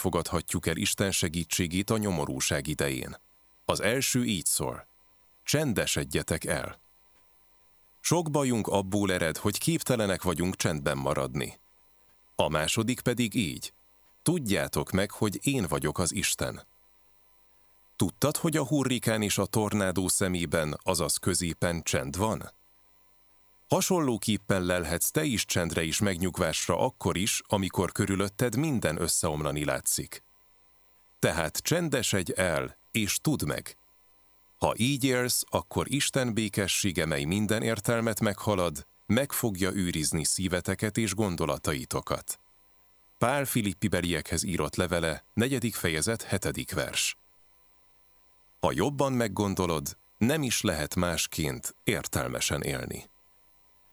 fogadhatjuk el Isten segítségét a nyomorúság idején. Az első így szól: csendesedjetek el. Sok bajunk abból ered, hogy képtelenek vagyunk csendben maradni. A második pedig így: tudjátok meg, hogy én vagyok az Isten. Tudtad, hogy a hurrikán és a tornádó szemében, azaz középen csend van? Hasonlóképpen lelhetsz te is csendre és megnyugvásra akkor is, amikor körülötted minden összeomlani látszik. Tehát csendesedj el, és tudd meg. Ha így élsz, akkor Isten békessége, mely minden értelmet meghalad, meg fogja őrizni szíveteket és gondolataitokat. Pál Filippibeliekhez írott levele, 4. fejezet, 7. vers. Ha jobban meggondolod, nem is lehet másként értelmesen élni.